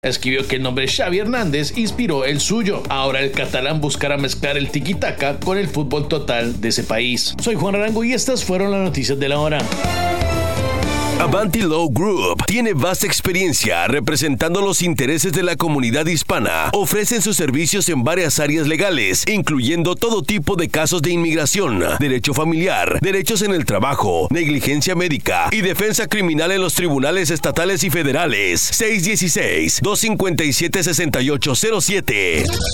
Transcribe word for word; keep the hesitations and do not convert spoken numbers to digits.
Escribió que el nombre Xavi Hernández inspiró el suyo. Ahora el catalán buscará mezclar el tiki-taka con el fútbol total de ese país. Soy Juan Arango y estas fueron las noticias de la hora. Avanti Law Group tiene vasta experiencia representando los intereses de la comunidad hispana. Ofrecen sus servicios en varias áreas legales, incluyendo todo tipo de casos de inmigración, derecho familiar, derechos en el trabajo, negligencia médica y defensa criminal en los tribunales estatales y federales. seis uno seis, dos cinco siete, seis ocho cero siete.